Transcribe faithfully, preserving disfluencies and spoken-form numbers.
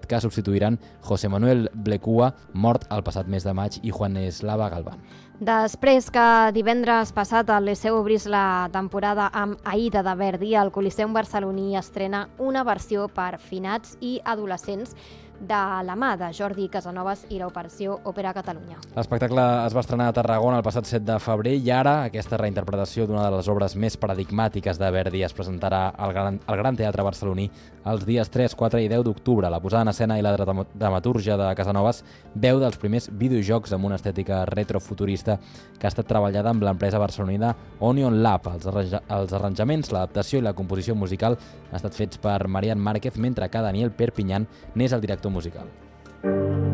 que substituiran José Manuel Blecua, mort el passat mes de maig, i Juan Eslava Galván. Després que divendres passat el Liceu obrís la temporada amb Aida de Verdi, el Coliseum barceloní estrena una versió per finats i adolescents de la mà de Jordi Casanovas i l'Operació Òpera Catalunya. L'espectacle es va estrenar a Tarragona el passat set de febrer i ara aquesta reinterpretació d'una de les obres més paradigmàtiques de Verdi es presentarà al Gran, al Gran Teatre Barceloní els dies tres, quatre i deu d'octubre. La posada en escena i la dramatúrgia de Casanovas veu dels primers videojocs amb una estètica retrofuturista que ha estat treballada amb l'empresa barcelonina Onion Lab. Els, arranja, els arranjaments, l'adaptació i la composició musical han estat fets per Marian Márquez, mentre que Daniel Perpignan n'és el director musical.